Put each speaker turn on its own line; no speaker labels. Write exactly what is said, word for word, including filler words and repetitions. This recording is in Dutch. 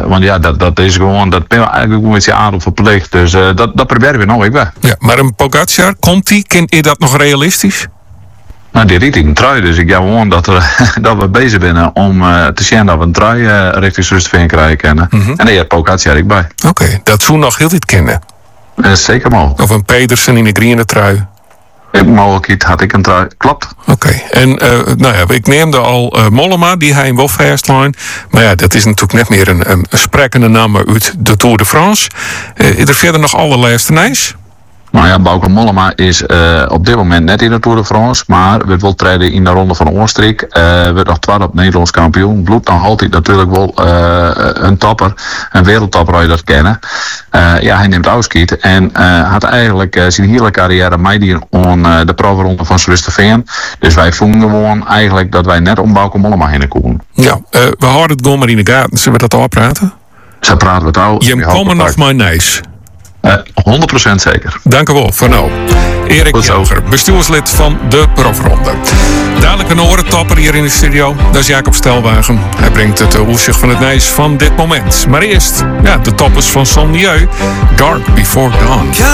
want ja, dat, dat is gewoon, dat ben je eigenlijk een beetje adel verplicht. Dus uh, dat, dat proberen we nou, ik wel.
Ja, maar een Pogacar, komt die, is dat nog realistisch?
Nou, die riet ik een trui, dus ik ga gewoon dat, er, dat we bezig zijn om uh, te zien dat we een trui uh, richting Zwitserveen krijgen. Mm-hmm. En daar heb Pogacar ik bij.
Oké, okay, dat zou nog heel dit kennen.
Uh, zeker mogelijk.
Of een Pedersen in een groene trui.
Mogelijk had ik een trui. Klopt.
Oké, okay. En uh, nou ja, ik neemde al uh, Mollema, die hij in wel fastlijn. Maar ja, dat is natuurlijk net meer een, een sprekende naam uit de Tour de France. Uh, is er verder nog allerlaatste nieuws?
Nou ja, Bauke Mollema is uh, op dit moment net in de Tour de France, maar we wil treden in de Ronde van Oostenrijk. Uh, wordt nog tweede op Nederlands kampioen. Bloed dan altijd natuurlijk wel uh, een topper, een wereldtopper als je dat kennen. Uh, ja, hij neemt afscheid en uh, had eigenlijk uh, zijn hele carrière meedoen aan uh, de proefronde van Zwitserveen. Dus wij vonden gewoon eigenlijk dat wij net om Bauke Mollema heen komen.
Ja, uh, we houden het gewoon maar in de gaten. Zullen we dat al praten?
Zo praten we het al.
Je komen nog maar nice.
Uh, honderd procent zeker.
Dank u wel, voor nou. Erik Joger, bestuurslid van de Profronde. Dadelijk een orentopper hier in de studio. Dat is Jacob Stelwagen. Hij brengt het overzicht van het nieuws van dit moment. Maar eerst, ja, de toppers van Son Dieu. Dark Before Dawn.